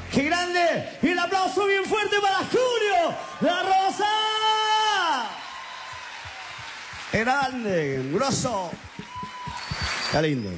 ¡Qué grande! Y el aplauso bien fuerte para Julio La Rosa. ¡Qué grande! ¡Grosso! ¡Qué lindo!